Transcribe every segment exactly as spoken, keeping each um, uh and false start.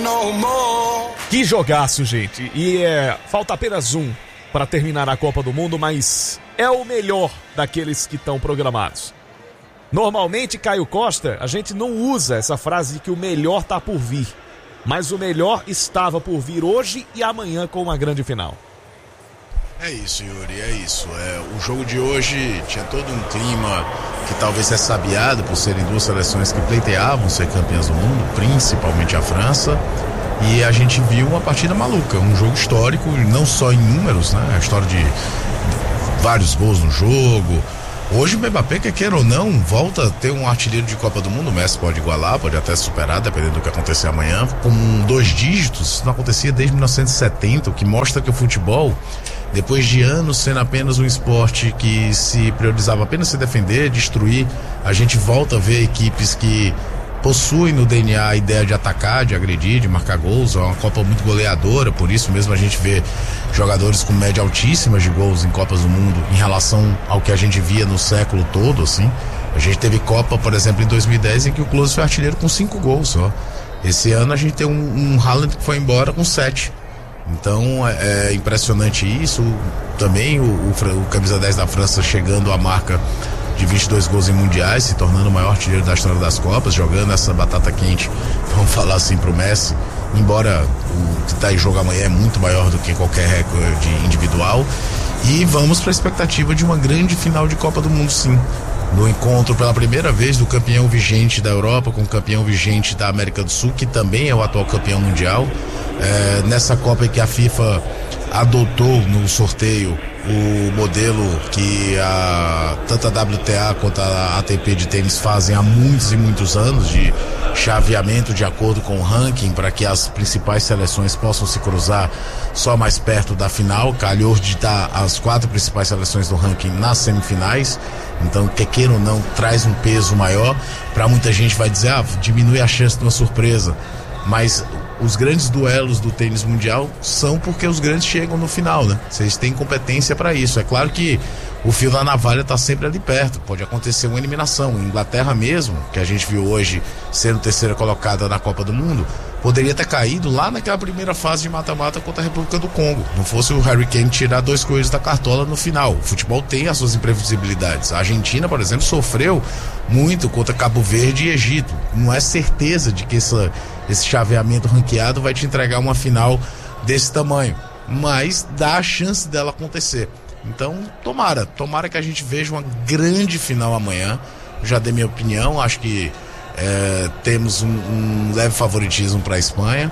Que jogaço, gente. E é, falta apenas um para terminar a Copa do Mundo, mas é o melhor daqueles que estão programados. Normalmente, Caio Costa, a gente não usa essa frase de que o melhor tá por vir, mas o melhor estava por vir hoje e amanhã com uma grande final. É isso, Yuri, é isso. É, o jogo de hoje tinha todo um clima que talvez é sabiado por serem duas seleções que pleiteavam ser campeãs do mundo, principalmente a França. E a gente viu uma partida maluca, um jogo histórico, não só em números, né? A história de vários gols no jogo. Hoje o Mbappé, quer queira ou não, volta a ter um artilheiro de Copa do Mundo. O Messi pode igualar, pode até superar, dependendo do que acontecer amanhã. Com dois dígitos, isso não acontecia desde mil novecentos e setenta, o que mostra que o futebol, depois de anos sendo apenas um esporte que se priorizava apenas se defender, destruir, a gente volta a ver equipes que possuem no D N A a ideia de atacar, de agredir, de marcar gols. É uma Copa muito goleadora, por isso mesmo a gente vê jogadores com média altíssimas de gols em Copas do Mundo em relação ao que a gente via no século todo, assim. A gente teve Copa, por exemplo, em dois mil e dez, em que o Klose foi artilheiro com cinco gols só. Esse ano a gente tem um, um Haaland que foi embora com sete. Então é, é impressionante isso. Também o, o, o camisa dez da França chegando à marca de vinte e dois gols em mundiais, se tornando o maior artilheiro da história das Copas, jogando essa batata quente, vamos falar assim, pro Messi, embora o que está em jogo amanhã é muito maior do que qualquer recorde individual. E vamos para a expectativa de uma grande final de Copa do Mundo, sim, no encontro pela primeira vez do campeão vigente da Europa com o campeão vigente da América do Sul, que também é o atual campeão mundial. É, nessa Copa em que a FIFA adotou no sorteio o modelo que a, tanto a W T A quanto a A T P de tênis fazem há muitos e muitos anos, de chaveamento de acordo com o ranking, para que as principais seleções possam se cruzar só mais perto da final. Calhou de dar as quatro principais seleções do ranking nas semifinais, então, quer queira ou não, traz um peso maior. Para muita gente vai dizer, ah, diminui a chance de uma surpresa, mas os grandes duelos do tênis mundial são porque os grandes chegam no final, né? Vocês têm competência para isso. É claro que o fio da navalha está sempre ali perto, pode acontecer uma eliminação. Inglaterra mesmo, que a gente viu hoje sendo terceira colocada na Copa do Mundo, poderia ter caído lá naquela primeira fase de mata-mata contra a República do Congo, não fosse o Harry Kane tirar dois coelhos da cartola no final. O futebol tem as suas imprevisibilidades. A Argentina, por exemplo, sofreu muito contra Cabo Verde e Egito. Não é certeza de que essa, esse chaveamento ranqueado vai te entregar uma final desse tamanho, mas dá a chance dela acontecer. Então, tomara, tomara que a gente veja uma grande final amanhã. Já dei minha opinião, acho que É, temos um, um leve favoritismo para a Espanha,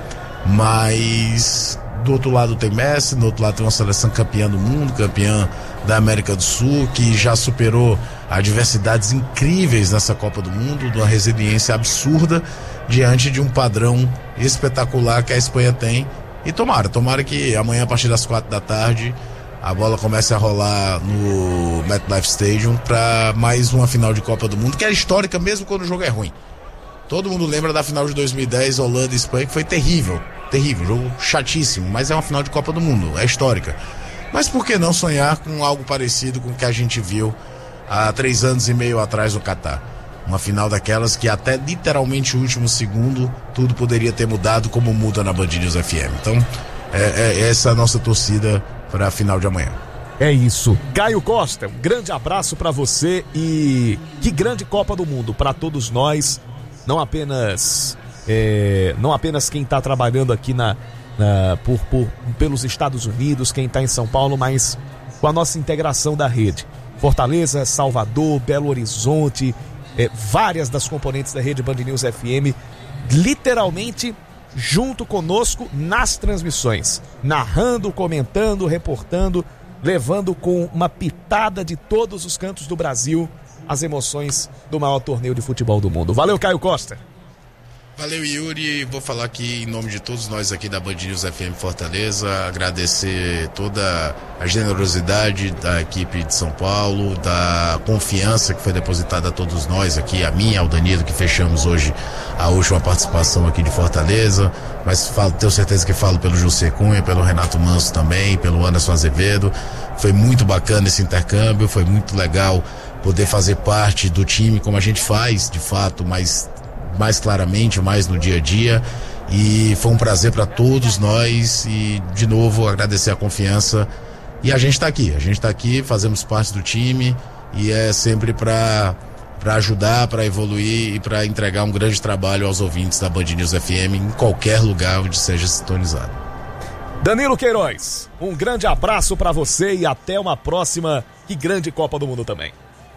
mas do outro lado tem Messi, do outro lado tem uma seleção campeã do mundo, campeã da América do Sul, que já superou adversidades incríveis nessa Copa do Mundo, de uma resiliência absurda diante de um padrão espetacular que a Espanha tem. E tomara, tomara que amanhã a partir das quatro da tarde a bola comece a rolar no MetLife Stadium para mais uma final de Copa do Mundo, que é histórica mesmo quando o jogo é ruim. Todo mundo lembra da final de dois mil e dez, Holanda e Espanha, que foi terrível, terrível, jogo chatíssimo, mas é uma final de Copa do Mundo, é histórica. Mas por que não sonhar com algo parecido com o que a gente viu há três anos e meio atrás no Catar? Uma final daquelas que até literalmente o último segundo tudo poderia ter mudado, como muda na Band News F M. Então, é, é essa a nossa torcida para a final de amanhã. É isso. Caio Costa, um grande abraço para você e que grande Copa do Mundo para todos nós, não apenas é, não apenas quem está trabalhando aqui na, na por, por, pelos Estados Unidos, quem está em São Paulo, mas com a nossa integração da rede. Fortaleza, Salvador, Belo Horizonte, é, várias das componentes da rede Band News F M, literalmente junto conosco nas transmissões, narrando, comentando, reportando, levando com uma pitada de todos os cantos do Brasil as emoções do maior torneio de futebol do mundo. Valeu, Caio Costa. Valeu, Yuri. Vou falar aqui em nome de todos nós aqui da Band News F M Fortaleza, agradecer toda a generosidade da equipe de São Paulo, da confiança que foi depositada a todos nós aqui, a mim, ao Danilo, que fechamos hoje a última participação aqui de Fortaleza, mas falo, tenho certeza que falo pelo José Cunha, pelo Renato Manso também, pelo Anderson Azevedo. Foi muito bacana esse intercâmbio, foi muito legal poder fazer parte do time como a gente faz, de fato, mas mais claramente, mais no dia a dia, e foi um prazer para todos nós e de novo agradecer a confiança. E a gente está aqui, a gente está aqui, fazemos parte do time e é sempre para para ajudar, para evoluir e para entregar um grande trabalho aos ouvintes da Band News F M em qualquer lugar onde seja sintonizado. Danilo Queiroz, um grande abraço para você e até uma próxima e grande Copa do Mundo também.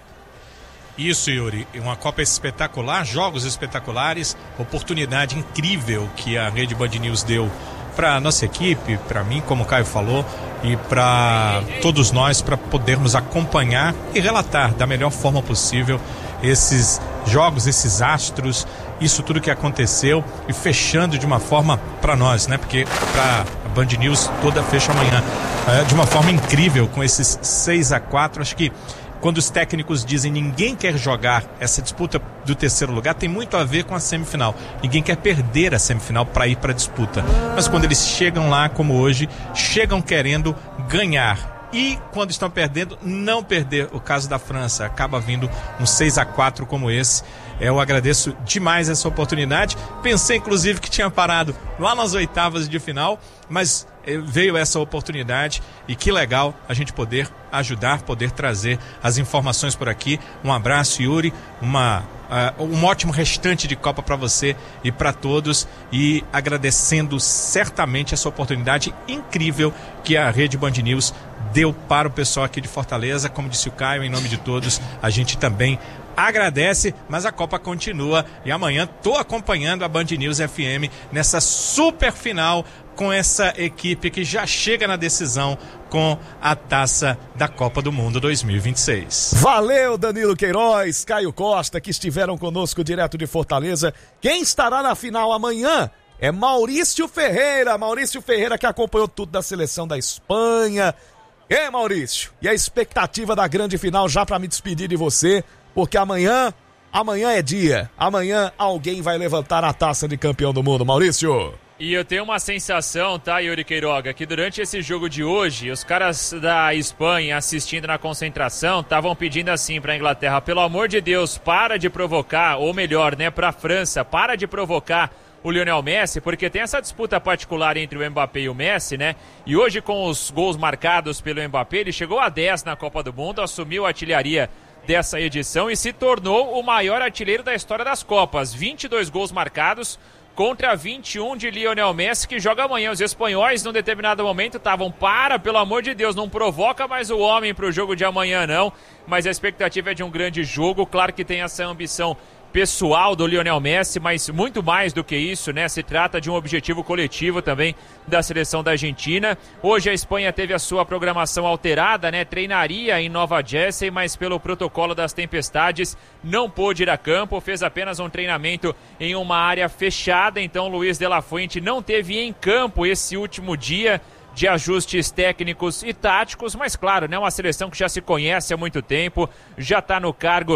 Isso, Yuri, uma Copa espetacular, jogos espetaculares, oportunidade incrível que a Rede Band News deu para nossa equipe, para mim, como o Caio falou, e para todos nós, para podermos acompanhar e relatar da melhor forma possível esses jogos, esses astros, isso tudo que aconteceu e fechando de uma forma para nós, né? Porque para a Band News toda fecha amanhã, é, de uma forma incrível, com esses seis a quatro, acho que quando os técnicos dizem ninguém quer jogar essa disputa do terceiro lugar, tem muito a ver com a semifinal. Ninguém quer perder a semifinal para ir para a disputa. Mas quando eles chegam lá, como hoje, chegam querendo ganhar. E quando estão perdendo, não perder. O caso da França, acaba vindo um seis a quatro como esse. Eu agradeço demais essa oportunidade. Pensei, inclusive, que tinha parado lá nas oitavas de final, mas veio essa oportunidade e que legal a gente poder ajudar, poder trazer as informações por aqui. Um abraço, Yuri, uma, uh, um ótimo restante de Copa para você e para todos, e agradecendo certamente essa oportunidade incrível que a Rede Band News deu para o pessoal aqui de Fortaleza. Como disse o Caio, em nome de todos, a gente também agradece, mas a Copa continua e amanhã tô acompanhando a Band News F M nessa super final com essa equipe que já chega na decisão com a taça da Copa do Mundo dois mil e vinte e seis. Valeu, Danilo Queiroz, Caio Costa, que estiveram conosco direto de Fortaleza. Quem estará na final amanhã é Maurício Ferreira, Maurício Ferreira que acompanhou tudo da seleção da Espanha. É, Maurício, e a expectativa da grande final já para me despedir de você, porque amanhã, amanhã é dia, amanhã alguém vai levantar a taça de campeão do mundo, Maurício. E eu tenho uma sensação, tá, Yuri Queiroga, que durante esse jogo de hoje, os caras da Espanha assistindo na concentração estavam pedindo assim pra Inglaterra, pelo amor de Deus, para de provocar, ou melhor, né, pra França, para de provocar o Lionel Messi, porque tem essa disputa particular entre o Mbappé e o Messi, né? E hoje, com os gols marcados pelo Mbappé, ele chegou a dez na Copa do Mundo, assumiu a artilharia dessa edição e se tornou o maior artilheiro da história das Copas. vinte e dois gols marcados contra vinte e um de Lionel Messi, que joga amanhã. Os espanhóis, num determinado momento, estavam, para, pelo amor de Deus, não provoca mais o homem para o jogo de amanhã, não. Mas a expectativa é de um grande jogo. Claro que tem essa ambição pessoal do Lionel Messi, mas muito mais do que isso, né? Se trata de um objetivo coletivo também da seleção da Argentina. Hoje a Espanha teve a sua programação alterada, né? Treinaria em Nova Jersey, mas pelo protocolo das tempestades não pôde ir a campo, fez apenas um treinamento em uma área fechada. Então Luiz de la Fuente não teve em campo esse último dia de ajustes técnicos e táticos, mas claro, né, uma seleção que já se conhece há muito tempo, já está no cargo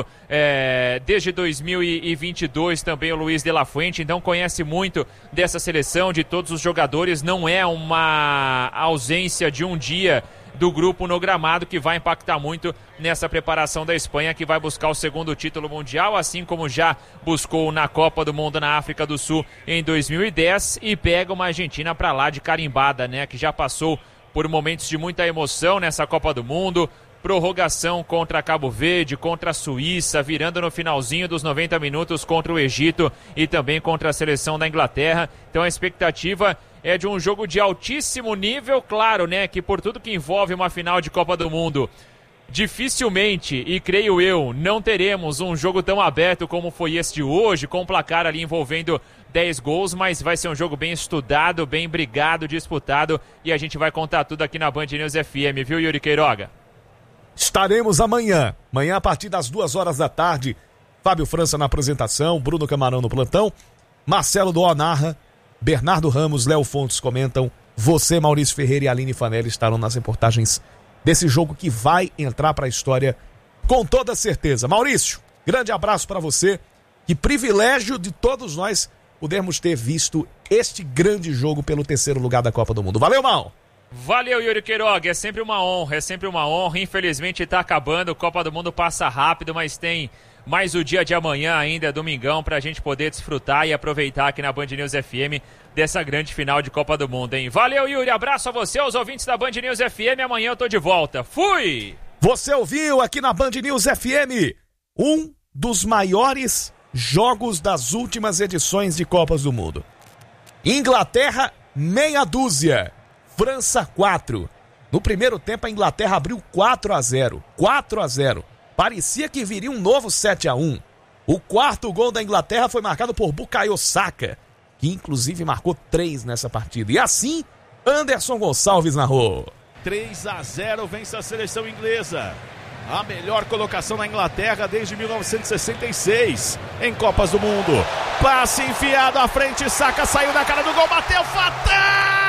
é, desde dois mil e vinte e dois também o Luiz de la Fuente, então conhece muito dessa seleção, de todos os jogadores, não é uma ausência de um dia do grupo no gramado que vai impactar muito nessa preparação da Espanha, que vai buscar o segundo título mundial, assim como já buscou na Copa do Mundo na África do Sul em dois mil e dez, e pega uma Argentina pra lá de carimbada, né, que já passou por momentos de muita emoção nessa Copa do Mundo, prorrogação contra Cabo Verde, contra a Suíça, virando no finalzinho dos noventa minutos contra o Egito e também contra a seleção da Inglaterra. Então a expectativa é de um jogo de altíssimo nível, claro, né, que por tudo que envolve uma final de Copa do Mundo, dificilmente, e creio eu, não teremos um jogo tão aberto como foi esse de hoje, com um placar ali envolvendo dez gols, mas vai ser um jogo bem estudado, bem brigado, disputado, e a gente vai contar tudo aqui na Band News F M, viu, Yuri Queiroga? Estaremos amanhã, amanhã a partir das duas horas da tarde, Fábio França na apresentação, Bruno Camarão no plantão, Marcelo Doa narra, Bernardo Ramos, Léo Fontes comentam, você, Maurício Ferreira e Aline Fanelli estarão nas reportagens desse jogo que vai entrar para a história com toda certeza. Maurício, grande abraço para você, que privilégio de todos nós podermos ter visto este grande jogo pelo terceiro lugar da Copa do Mundo. Valeu, Mal! Valeu, Yuri Queiroga, é sempre uma honra, é sempre uma honra. Infelizmente está acabando, Copa do Mundo passa rápido, mas tem mais o dia de amanhã ainda, domingão, pra gente poder desfrutar e aproveitar aqui na Band News F M dessa grande final de Copa do Mundo, hein? Valeu, Yuri, abraço a você, aos ouvintes da Band News F M, amanhã eu tô de volta. Fui! Você ouviu aqui na Band News F M um dos maiores jogos das últimas edições de Copas do Mundo. Inglaterra, meia dúzia. França, quatro. No primeiro tempo, a Inglaterra abriu quatro a zero. quatro a zero. Parecia que viria um novo sete a um. O quarto gol da Inglaterra foi marcado por Bukayo Saka, que inclusive marcou três nessa partida. E assim, Anderson Gonçalves narrou. três a zero vence a seleção inglesa. A melhor colocação na Inglaterra desde mil novecentos e sessenta e seis em Copas do Mundo. Passe enfiado à frente, Saka saiu da cara do gol, bateu fatal!